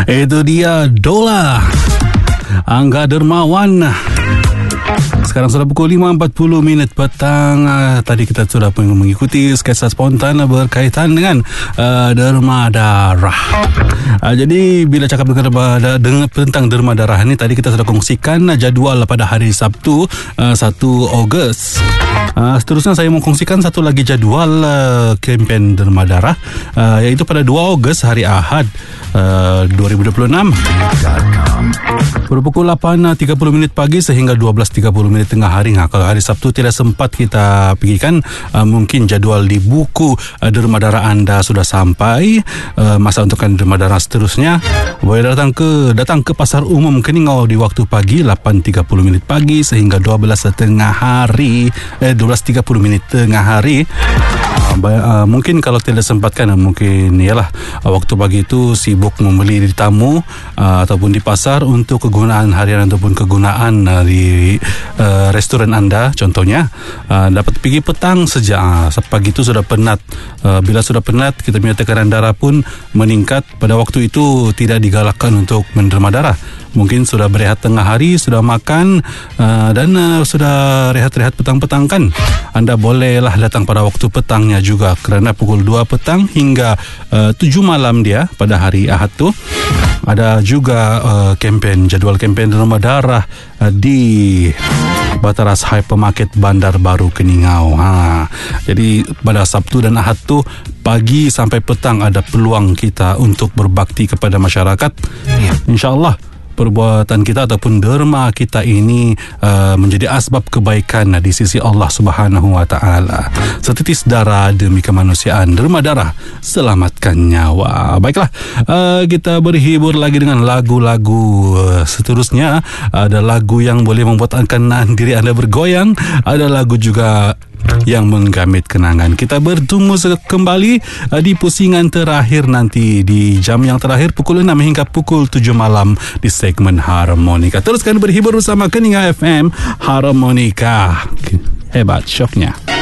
Itu dia Dola Angga Dermawan. Sekarang sudah pukul 5.40 petang. Tadi kita sudah mengikuti sketsa spontan berkaitan dengan derma darah. Jadi bila cakap tentang derma darah ni, tadi kita sudah kongsikan jadual pada hari Sabtu 1 Ogos. Seterusnya saya mau kongsikan satu lagi jadual kempen derma darah, iaitu pada 2 Ogos hari Ahad 2026. Pukul 8.30 pagi sehingga 12.30 tengah hari. Kalau hari Sabtu tidak sempat kita pergikan, mungkin jadual di buku derma darah anda sudah sampai. Masa untuk derma darah seterusnya boleh datang ke pasar umum Keningau di waktu pagi 8.30 pagi sehingga 12.30 tengah hari. Mungkin kalau tidak sempatkan, mungkin ialah waktu pagi itu sibuk membeli di tamu ataupun di pasar untuk kegunaan harian ataupun kegunaan di restoran anda. Contohnya dapat pergi petang saja. Pagi itu sudah penat. Bila sudah penat, kita punya tekanan darah pun meningkat. Pada waktu itu tidak digalakkan untuk menderma darah. Mungkin sudah berehat tengah hari, sudah makan dan sudah rehat-rehat petang-petang kan. Anda bolehlah datang pada waktu petangnya juga, kerana pukul 2 petang hingga 7 malam dia pada hari Ahad tu ada juga jadual kempen derma darah di Bataras Hypermarket Bandar Baru Keningau. Jadi pada Sabtu dan Ahad tu pagi sampai petang ada peluang kita untuk berbakti kepada masyarakat. InsyaAllah perbuatan kita ataupun derma kita ini menjadi asbab kebaikan di sisi Allah Subhanahu Wa Taala. Setitis darah demi kemanusiaan, derma darah selamatkan nyawa. Baiklah, kita berhibur lagi dengan lagu-lagu seterusnya. Ada lagu yang boleh membuatkan diri anda bergoyang, ada lagu juga yang menggamit kenangan. Kita bertemu kembali di pusingan terakhir nanti di jam yang terakhir pukul 6 hingga pukul 7 malam di segmen Harmonika. Teruskan berhibur bersama Keningau FM. Harmonika hebat syoknya.